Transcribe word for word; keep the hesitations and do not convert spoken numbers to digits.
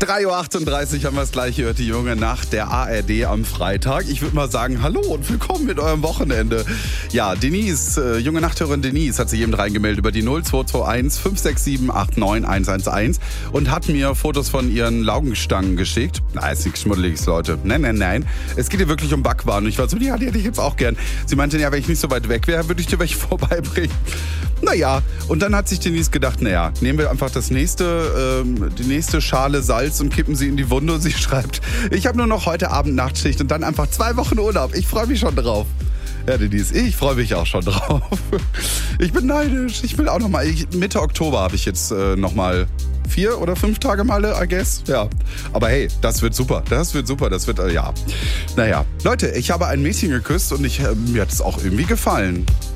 drei Uhr achtunddreißig haben wir es gleich gehört, die junge Nacht der A R D am Freitag. Ich würde mal sagen, hallo und willkommen mit eurem Wochenende. Ja, Denise, äh, junge Nachthörerin Denise hat sich eben reingemeldet über die null zwei zwei eins fünf sechs sieben acht neun eins eins eins und hat mir Fotos von ihren Laugenstangen geschickt. Na, ist nichts Schmuddeliges, Leute. Nein, nein, nein. Es geht hier wirklich um Backwaren. Und ich war so, ja, die hätte ich jetzt auch gern. Sie meinte, ja, wenn ich nicht so weit weg wäre, würde ich dir welche vorbeibringen. Naja, und dann hat sich Denise gedacht, naja, nehmen wir einfach das nächste, ähm, die nächste Schale Salz und kippen sie in die Wunde. Und sie schreibt, ich habe nur noch heute Abend Nachtschicht und dann einfach zwei Wochen Urlaub. Ich freue mich schon drauf. Ja, Denise, ich freue mich auch schon drauf. Ich bin neidisch. Ich will auch noch mal, ich, Mitte Oktober habe ich jetzt äh, noch mal vier oder fünf Tage Malle, I guess. Ja, aber hey, das wird super. Das wird super. Das wird, äh, ja. Naja, Leute, ich habe ein Mädchen geküsst und ich, äh, mir hat es auch irgendwie gefallen.